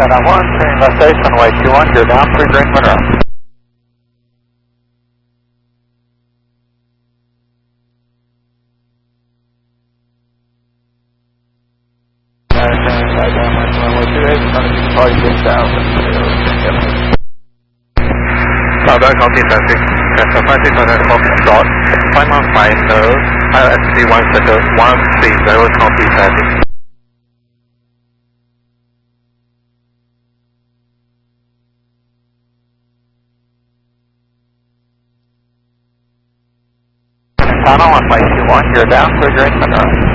1, turning left base, runway 21, you're down 3 Green Monroe. Southern County Traffic, Traffic start, final ISC 1 Center, 130 County Traffic. Tunnel on 521, you're down 3 Green Monroe.